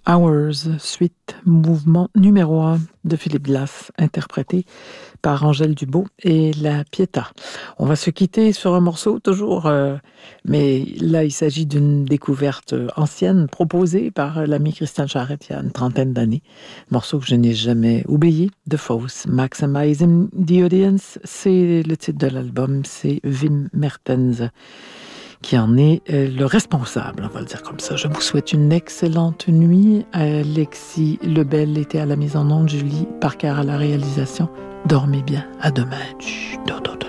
Hours, suite mouvement numéro 1 de Philippe Glass, interprété par Angèle Dubois et la Pietà. On va se quitter sur un morceau toujours, mais là il s'agit d'une découverte ancienne proposée par l'ami Christian Charette il y a une trentaine d'années. Morceau que je n'ai jamais oublié, The Fosse, Maximizing the Audience, c'est le titre de l'album, c'est Wim Mertens qui en est le responsable, on va le dire comme ça. Je vous souhaite une excellente nuit. Alexis Lebel était à la mise en onde, Julie Parker à la réalisation. Dormez bien, à demain. Chut,